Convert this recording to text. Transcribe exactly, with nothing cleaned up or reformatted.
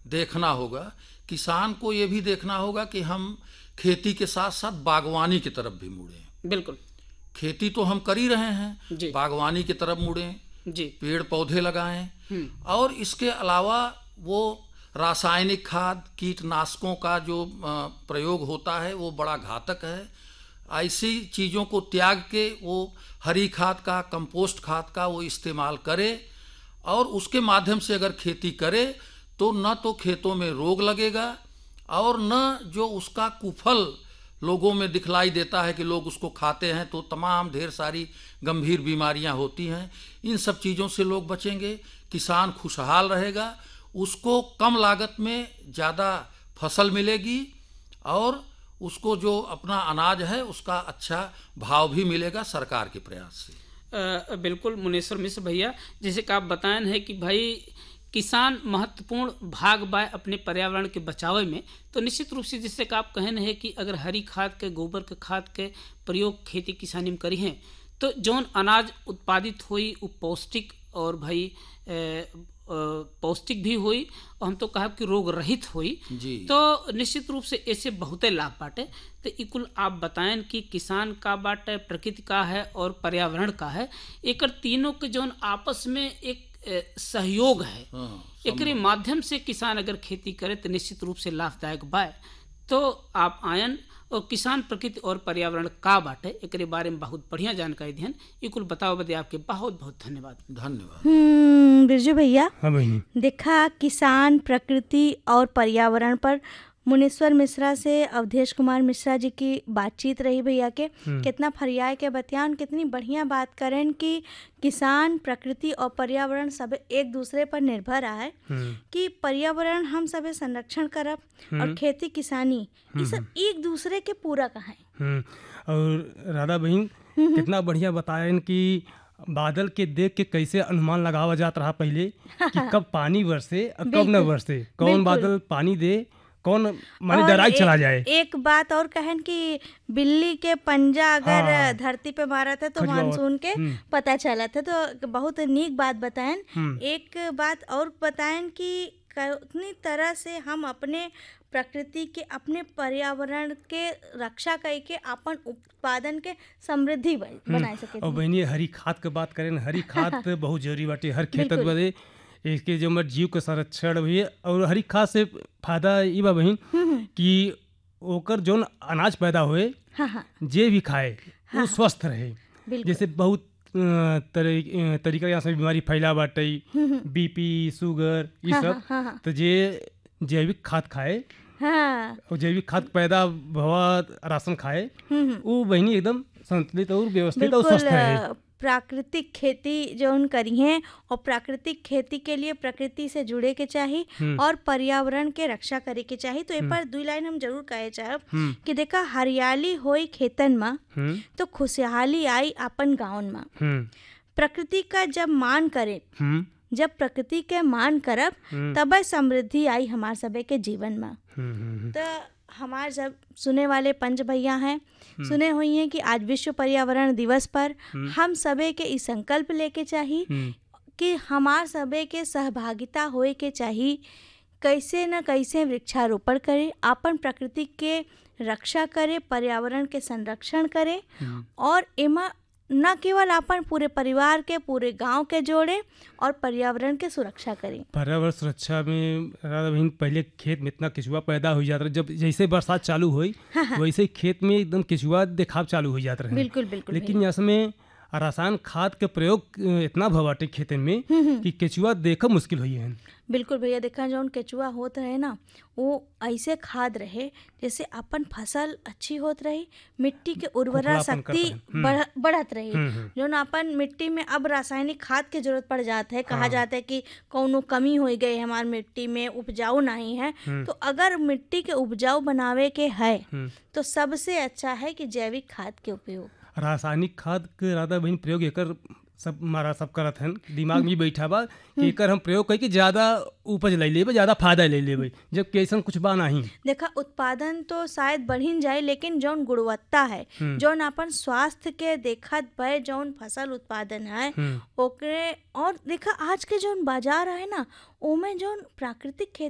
देखना होगा, किसान को ये भी देखना होगा कि हम खेती के साथ साथ बागवानी की तरफ भी मुड़ें। बिल्कुल खेती तो हम कर ही रहे हैं, जी बागवानी की तरफ मुड़ें, जी पेड़ पौधे लगाएं। हम्म और इसके अलावा वो रासायनिक खाद कीटनाशकों का जो अ, प्रयोग होता है वो बड़ा घातक है। ऐसी चीज़ों को त्याग के वो हरी खाद का, कंपोस्ट खाद का वो इस्तेमाल करे और उसके माध्यम से अगर खेती करे तो न तो खेतों में रोग लगेगा और न जो उसका कुफल लोगों में दिखलाई देता है कि लोग उसको खाते हैं तो तमाम ढेर सारी गंभीर बीमारियां होती हैं। इन सब चीज़ों से लोग बचेंगे, किसान खुशहाल रहेगा, उसको कम लागत में ज़्यादा फसल मिलेगी और उसको जो अपना अनाज है उसका अच्छा भाव भी मिलेगा सरकार के प्रयास से। अ, बिल्कुल मुनेश्वर मिश्र भैया, जैसे कि आप बताएं है कि भाई किसान महत्वपूर्ण भाग बाय अपने पर्यावरण के बचावे में, तो निश्चित रूप से जैसे कि आप कहन है कि अगर हरी खाद के, गोबर के खाद के प्रयोग खेती किसानी में करी हैं तो जौन अनाज उत्पादित हुई वो पौष्टिक और भाई अ, अ, पौष्टिक भी हुई और हम तो कहा कि रोग रहित हुई। जी। तो निश्चित रूप से ऐसे बहुते लाभ बाटे। तो ई कुल आप बताएं कि किसान का बाटे, प्रकृति का है और पर्यावरण का है, एकर तीनों के जौन आपस में एक अ, सहयोग है, हाँ, एकरे माध्यम से किसान अगर खेती करे तो निश्चित रूप से लाभदायक बा। तो आप आयन और किसान, प्रकृति और पर्यावरण का बाटे, एकरे बारे में बहुत बढ़िया जानकारी दिहन। ई कुल बताओ बदे आपके बहुत बहुत धन्यवाद। धन्यवाद। हम्म बिरजू भैया, हाँ बहनी, देखा किसान, प्रकृति और पर्यावरण पर मुनेश्वर मिश्रा से अवधेश कुमार मिश्रा जी की बातचीत रही भैया के। कितना फरियाय के बतियान, कितनी बढ़िया बात करें कि किसान, प्रकृति और पर्यावरण सब एक दूसरे पर निर्भर है, कि पर्यावरण हम सब संरक्षण करब और खेती किसानी ये सब एक दूसरे के पूरक है। हम्म, और राधा बहन कितना बढ़िया बतायन कि बादल के देख के कैसे अनुमान लगावा जात रहा पहले कि कब पानी बरसे और कब न बरसे, कौन बादल पानी दे, कौन माने और डराई ए- चला जाए। एक बात और कहन कि बिल्ली के पंजा अगर हाँ। धरती पे मारा था तो खजुआवत। मानसून के हम्म। पता चला था। तो बहुत नीक बात बताएं। हम्म। एक बात और बताएं कि कितनी तरह से हम अपने प्रकृति के, अपने पर्यावरण के रक्षा करके अपन उत्पादन के समृद्धि बन- बनाए सके। और बहनी हरी खाद के बात करें, हरी खाद पे बहुत जरूरी बाटे हर खेत बिल्कुल। बदे, इसके जो हमारे जीव के संरक्षण भी। और हरी खाद से फायदा ई बा बहन कि ओकर जोन अनाज पैदा होए, हाँ हाँ जे भी खाए वो स्वस्थ रहे। बिल्कुल। जैसे बहुत अ, तरी- अ, तरीका यहाँ से बीमारी फैला बाटे, बीपी, शुगर, ये हाँ, सब। हाँ, हाँ, हाँ। तो जे जैविक खाद खाए हाँ और जैविक खाद पैदा भवा राशन खाए, वो बहनी एकदम संतुलित और व्यवस्थित और बिल्कुल। स्वस्थ रहे। अ, प्राकृतिक खेती जो उन करी हैं, और प्राकृतिक खेती के लिए प्रकृति से जुड़े के चाहिए और पर्यावरण के रक्षा करे के चाहिए। तो ए पर दो लाइन हम जरूर कहे चाहब कि देखा, हरियाली होई खेतन में हम्म तो खुशहाली आई अपन गाँवन में। हम्म प्रकृति का जब मान करे, हम्म जब प्रकृति के मान करब तब समृद्धि आई हमार सबे के जीवन में। हम्म हम्म तो हमारे जब सुने वाले पंच भैया हैं, सुने हुई हैं कि आज विश्व पर्यावरण दिवस पर हम सबे के इस संकल्प लेके चाहिए हम्म कि हमार सबे के सहभागिता होए के चाहिए, कैसे न कैसे वृक्षारोपण करे, अपन प्रकृति के रक्षा करे, पर्यावरण के संरक्षण करे और एमा न केवल अपन पूरे परिवार के, पूरे गांव के जोड़े और पर्यावरण के सुरक्षा करें। पर्यावरण सुरक्षा में राधा बहन, पहले खेत में इतना केचुआ पैदा हो जाता रहा, जब जैसे बरसात चालू हुई वैसे ही खेत में एकदम केचुआ देखाव चालू हो जाता रहे। बिल्कुल बिल्कुल लेकिन इसमें रासायन खाद के प्रयोग इतना भवाटे खेतन में कि केचुआ देखा मुश्किल हुई है। बिल्कुल भैया, देखा जौन केचुआ होत रहे ना, वो ऐसे खाद रहे जैसे अपन फसल अच्छी होत रही, मिट्टी के उर्वरा खोखलापन शक्ति करता है। बढ़, बढ़त रही। हम्म, हम्म। जौन अपन मिट्टी में अब रासायनिक खाद की जरूरत पड़ जाता है, कहा जाता है कि कौनो कमी हो गई हमारी मिट्टी में, उपजाऊ नहीं है। तो अगर मिट्टी के उपजाऊ बनावे के है तो सबसे अच्छा है कि जैविक खाद के उपयोग। रासायनिक खाद के राधा बहन प्रयोग एकर सब हमारा सब करत हन, दिमाग में बैठा बा कि एकर हम प्रयोग करके ज्यादा उपज ले लेबे, ज्यादा फायदा ले लेबे, जबकि ऐसा कुछ बा नहीं। देखा, उत्पादन तो शायद बढ़िन जाए, लेकिन जौन गुणवत्ता है, जौन अपन स्वास्थ्य के देखत भय जौन फसल उत्पादन है ओकरे। और देखा आज के जौन बाजार है ना, ओमे जौन प्राकृतिक खेती